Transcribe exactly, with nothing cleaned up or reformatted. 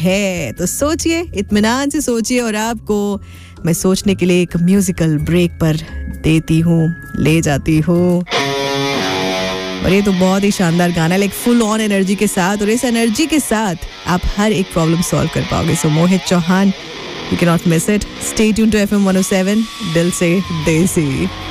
है। तो सोचिए, इत्मीनान से सोचिए, और आपको मैं सोचने के लिए एक म्यूजिकल ब्रेक पर देती हूँ, ले जाती हूँ। और ये तो बहुत ही शानदार गाना है, लाइक फुल ऑन एनर्जी के साथ, और इस एनर्जी के साथ आप हर एक प्रॉब्लम सॉल्व कर पाओगे। सो Mohit Chauhan, you can not miss it. Stay tuned to F M one O seven, दिल से देसी।